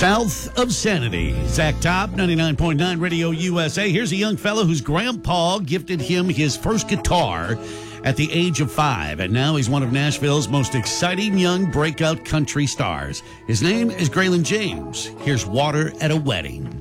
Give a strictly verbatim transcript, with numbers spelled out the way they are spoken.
South of Sanity. Zach Top, ninety-nine point nine Radio U S A. Here's a young fellow whose grandpa gifted him his first guitar at the age of five, and now he's one of Nashville's most exciting young breakout country stars. His name is Graylin James. Here's Water at a Wedding.